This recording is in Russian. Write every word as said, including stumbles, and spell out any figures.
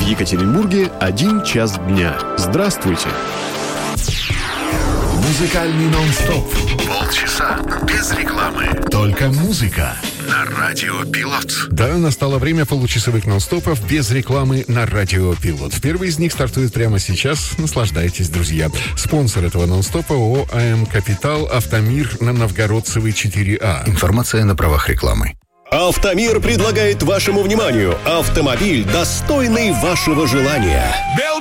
Екатеринбурге один час дня. Здравствуйте. Музыкальный нон-стоп. Полчаса без рекламы. Только музыка. На Радио Пилот. Да, настало время получасовых нон-стопов без рекламы на Радио Пилот. Первый из них стартует прямо сейчас. Наслаждайтесь, друзья. Спонсор этого нон-стопа ООО АМ «Капитал», Автомир на Новгородцевой четыре А. Информация на правах рекламы. Автомир предлагает вашему вниманию автомобиль, достойный вашего желания.